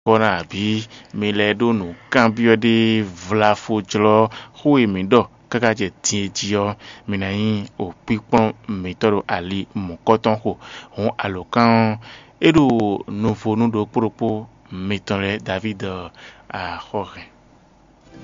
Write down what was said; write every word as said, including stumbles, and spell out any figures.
kona bi meledo no cambio de vlafo jlo hui mido kaka je tiejio minayin o pipon metoro ali mokoton ho on alokan edo no fonu do propo metore David a Jorge